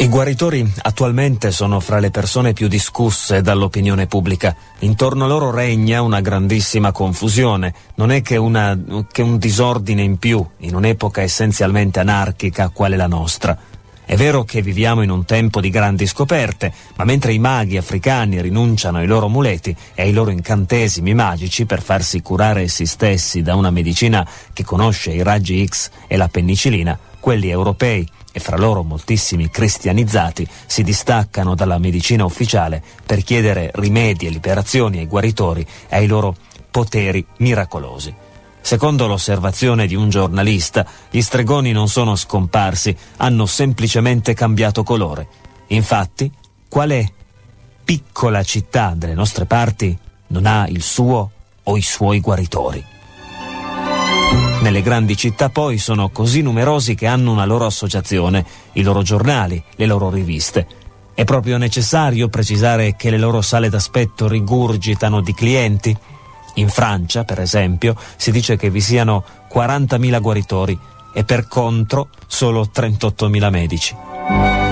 I guaritori attualmente sono fra le persone più discusse dall'opinione pubblica. Intorno a loro regna una grandissima confusione. Non è che un disordine in più in un'epoca essenzialmente anarchica quale la nostra. È vero che viviamo in un tempo di grandi scoperte, ma mentre i maghi africani rinunciano ai loro amuleti e ai loro incantesimi magici per farsi curare essi stessi da una medicina che conosce i raggi X e la penicillina, quelli europei, e fra loro moltissimi cristianizzati, si distaccano dalla medicina ufficiale per chiedere rimedi e liberazioni ai guaritori e ai loro poteri miracolosi. Secondo l'osservazione di un giornalista, gli stregoni non sono scomparsi, hanno semplicemente cambiato colore. Infatti, quale piccola città delle nostre parti non ha il suo o i suoi guaritori? Nelle grandi città poi sono così numerosi che hanno una loro associazione, i loro giornali, le loro riviste. È proprio necessario precisare che le loro sale d'aspetto rigurgitano di clienti? In Francia, per esempio, si dice che vi siano 40.000 guaritori e per contro solo 38.000 medici.